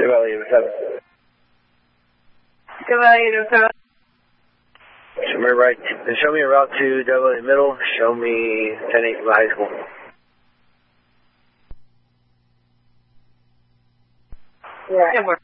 Valley 7. Valley 7. Show me a route to Valley Middle. Show me 10-8 from the high school. Yeah.